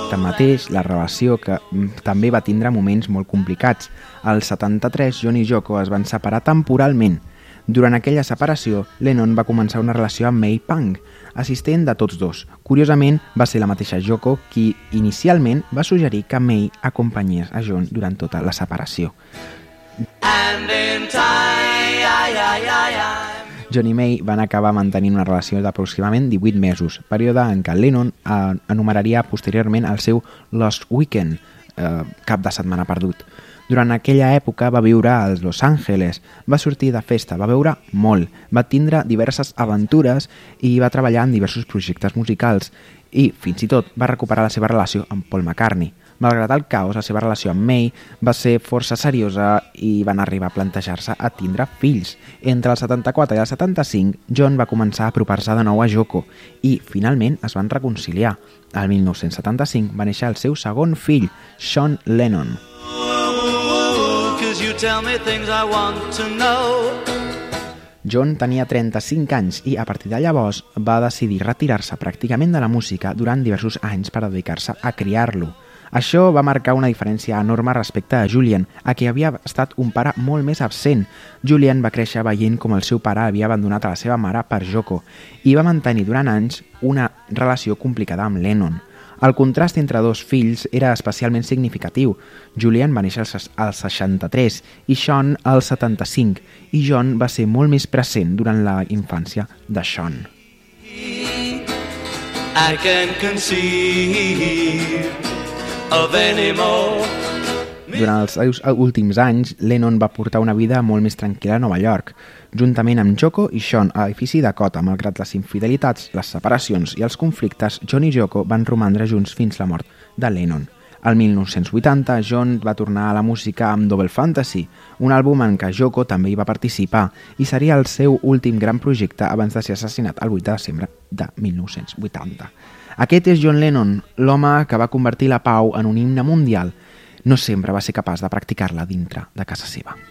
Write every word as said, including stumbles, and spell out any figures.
Tanmateix, la relació que també va tindre moments molt complicats. Al setanta-tres, John i Yoko es van separar temporalment. Durant aquella separació, Lennon va començar una relació amb May Pang, assistent de tots dos. Curiosament, va ser la mateixa Yoko qui inicialment va suggerir que May acompanyés a John durant tota la separació. And in time, I, I, I, I. John i May van acabar mantenint una relació d'aproximadament divuit mesos, període en què Lennon eh, enumeraria posteriorment el seu Lost Weekend, eh, cap de setmana perdut. Durant aquella època va viure a Los Angeles, va sortir de festa, va beure molt, va tindre diverses aventures i va treballar en diversos projectes musicals i, fins i tot, va recuperar la seva relació amb Paul McCartney. Malgrat el caos, la seva relació amb May va ser força seriosa i van arribar a plantejar-se a tindre fills. Entre el setanta-quatre i el setanta-cinc, John va començar a apropar-se de nou a Yoko i, finalment, es van reconciliar. El mil nou-cents setanta-cinc va néixer el seu segon fill, Sean Lennon. John tenia trenta-cinc anys i, a partir de llavors, va decidir retirar-se pràcticament de la música durant diversos anys per dedicar-se a criar-lo. Això va marcar una diferència enorme respecte a Julian, a qui havia estat un pare molt més absent. Julian va créixer veient com el seu pare havia abandonat a la seva mare per Yoko i va mantenir durant anys una relació complicada amb Lennon. El contrast entre dos fills era especialment significatiu. Julian va néixer al seixanta-tres i Sean al setanta-cinc, i John va ser molt més present durant la infància de Sean. I can conceive of any more. Durant els seus últims anys, Lennon va portar una vida molt més tranquil·la a Nova York, juntament amb Yoko i Sean a l'edifici Dakota. Malgrat les infidelitats, les separacions i els conflictes, John i Yoko van romandre junts fins la mort de Lennon. El mil nou-cents vuitanta, John va tornar a la música amb Double Fantasy, un àlbum en què Yoko també hi va participar, i seria el seu últim gran projecte abans de ser assassinat el vuit de desembre de mil nou-cents vuitanta. Aquest és John Lennon, l'home que va convertir la pau en un himne mundial. No sempre va ser capaç de practicar-la dintre de casa seva.